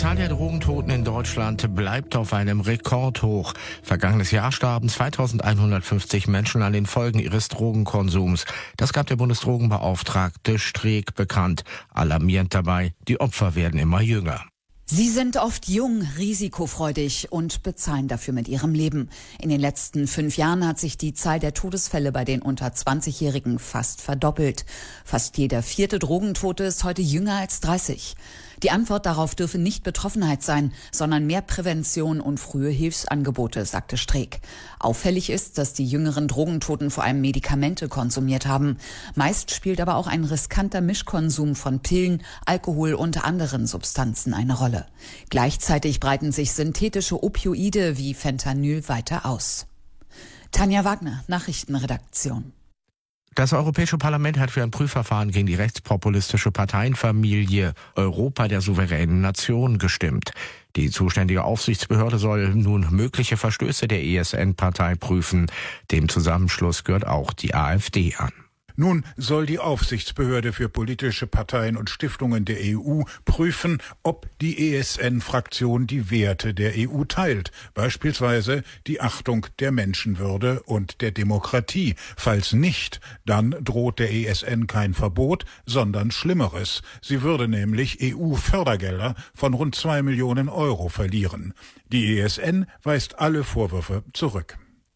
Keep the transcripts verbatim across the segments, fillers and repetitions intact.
Zahl der Drogentoten in Deutschland bleibt auf einem Rekordhoch. Vergangenes Jahr starben zweitausendeinhundertfünfzig Menschen an den Folgen ihres Drogenkonsums. Das gab der Bundesdrogenbeauftragte Streeck bekannt. Alarmierend dabei, die Opfer werden immer jünger. Sie sind oft jung, risikofreudig und bezahlen dafür mit ihrem Leben. In den letzten fünf Jahren hat sich die Zahl der Todesfälle bei den unter zwanzigjährigen fast verdoppelt. Fast jeder vierte Drogentote ist heute jünger als dreißig. Die Antwort darauf dürfe nicht Betroffenheit sein, sondern mehr Prävention und frühe Hilfsangebote, sagte Streeck. Auffällig ist, dass die jüngeren Drogentoten vor allem Medikamente konsumiert haben. Meist spielt aber auch ein riskanter Mischkonsum von Pillen, Alkohol und anderen Substanzen eine Rolle. Gleichzeitig breiten sich synthetische Opioide wie Fentanyl weiter aus. Tanja Wagner, Nachrichtenredaktion. Das Europäische Parlament hat für ein Prüfverfahren gegen die rechtspopulistische Parteienfamilie Europa der souveränen Nation gestimmt. Die zuständige Aufsichtsbehörde soll nun mögliche Verstöße der E S N-Partei prüfen. Dem Zusammenschluss gehört auch die AfD an. Nun soll die Aufsichtsbehörde für politische Parteien und Stiftungen der E U prüfen, ob die E S N-Fraktion die Werte der E U teilt, beispielsweise die Achtung der Menschenwürde und der Demokratie. Falls nicht, dann droht der E S N kein Verbot, sondern Schlimmeres. Sie würde nämlich E U-Fördergelder von rund zwei Millionen Euro verlieren. Die E S N weist alle Vorwürfe zurück.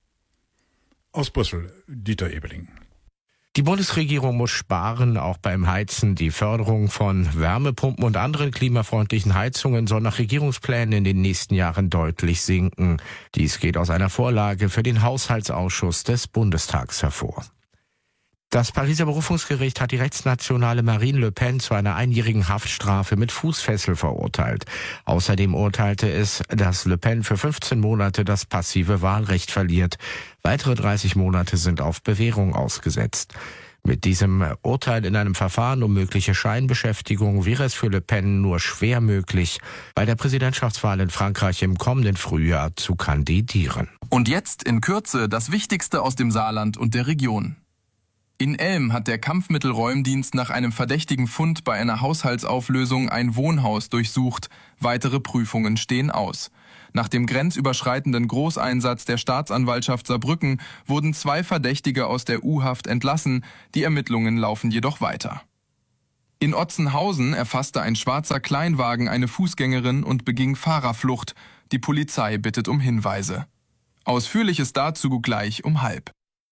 Aus Brüssel, Dieter Ebeling. Die Bundesregierung muss sparen, auch beim Heizen. Die Förderung von Wärmepumpen und anderen klimafreundlichen Heizungen soll nach Regierungsplänen in den nächsten Jahren deutlich sinken. Dies geht aus einer Vorlage für den Haushaltsausschuss des Bundestags hervor. Das Pariser Berufungsgericht hat die rechtsnationale Marine Le Pen zu einer einjährigen Haftstrafe mit Fußfessel verurteilt. Außerdem urteilte es, dass Le Pen für fünfzehn Monate das passive Wahlrecht verliert. Weitere dreißig Monate sind auf Bewährung ausgesetzt. Mit diesem Urteil in einem Verfahren um mögliche Scheinbeschäftigung wäre es für Le Pen nur schwer möglich, bei der Präsidentschaftswahl in Frankreich im kommenden Frühjahr zu kandidieren. Und jetzt in Kürze das Wichtigste aus dem Saarland und der Region. In Elm hat der Kampfmittelräumdienst nach einem verdächtigen Fund bei einer Haushaltsauflösung ein Wohnhaus durchsucht. Weitere Prüfungen stehen aus. Nach dem grenzüberschreitenden Großeinsatz der Staatsanwaltschaft Saarbrücken wurden zwei Verdächtige aus der U-Haft entlassen. Die Ermittlungen laufen jedoch weiter. In Otzenhausen erfasste ein schwarzer Kleinwagen eine Fußgängerin und beging Fahrerflucht. Die Polizei bittet um Hinweise. Ausführliches dazu gleich um halb.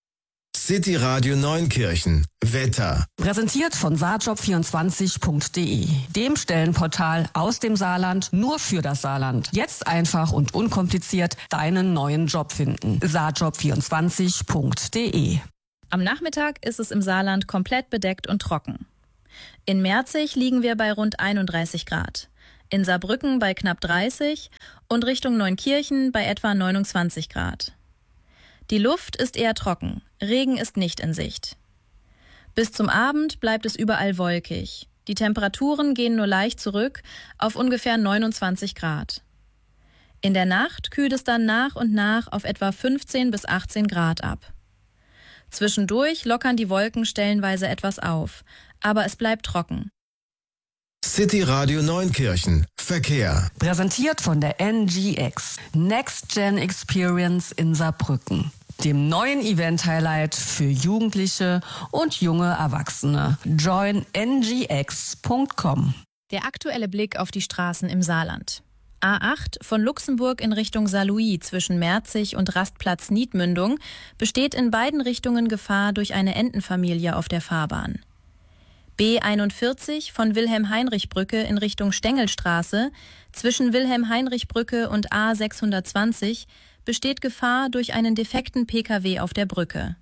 City Radio Neunkirchen. Wetter. Präsentiert von saarjob vierundzwanzig punkt de, dem Stellenportal aus dem Saarland nur für das Saarland. Jetzt einfach und unkompliziert deinen neuen Job finden. saarjob vierundzwanzig punkt de. Am Nachmittag ist es im Saarland komplett bedeckt und trocken. In Merzig liegen wir bei rund einunddreißig Grad. In Saarbrücken bei knapp dreißig und Richtung Neunkirchen bei etwa neunundzwanzig Grad. Die Luft ist eher trocken, Regen ist nicht in Sicht. Bis zum Abend bleibt es überall wolkig. Die Temperaturen gehen nur leicht zurück auf ungefähr neunundzwanzig Grad. In der Nacht kühlt es dann nach und nach auf etwa fünfzehn bis achtzehn Grad ab. Zwischendurch lockern die Wolken stellenweise etwas auf, aber es bleibt trocken. City Radio Neunkirchen. Verkehr. Präsentiert von der N G X. Next Gen Experience in Saarbrücken. Dem neuen Event-Highlight für Jugendliche und junge Erwachsene. join n g x punkt com. Der aktuelle Blick auf die Straßen im Saarland. A acht von Luxemburg in Richtung Saarlouis zwischen Merzig und Rastplatz Niedmündung besteht in beiden Richtungen Gefahr durch eine Entenfamilie auf der Fahrbahn. B einundvierzig von Wilhelm-Heinrich-Brücke in Richtung Stengelstraße zwischen Wilhelm-Heinrich-Brücke und A sechshundertzwanzig besteht Gefahr durch einen defekten P K W auf der Brücke.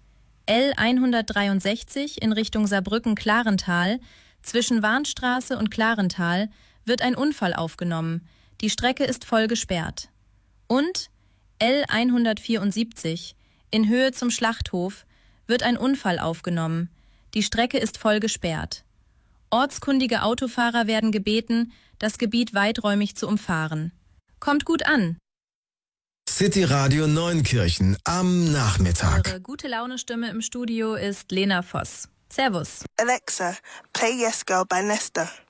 L hundertdreiundsechzig in Richtung Saarbrücken-Klarental zwischen Warnstraße und Klarental wird ein Unfall aufgenommen. Die Strecke ist voll gesperrt. Und L hundertvierundsiebzig in Höhe zum Schlachthof wird ein Unfall aufgenommen. Die Strecke ist voll gesperrt. Ortskundige Autofahrer werden gebeten, das Gebiet weiträumig zu umfahren. Kommt gut an! City Radio Neunkirchen am Nachmittag. Ihre gute Laune-Stimme im Studio ist Lena Voss. Servus. Alexa, play Yes Girl by Nesta.